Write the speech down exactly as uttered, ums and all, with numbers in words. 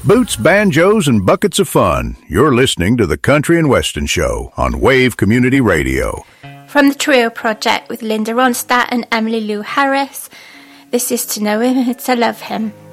Boots, banjos, and buckets of fun. You're listening to the Country and Western Show on Wave Community Radio. From the Trio Project with Linda Ronstadt and Emily Lou Harris, this is To Know Him, It's to Love Him.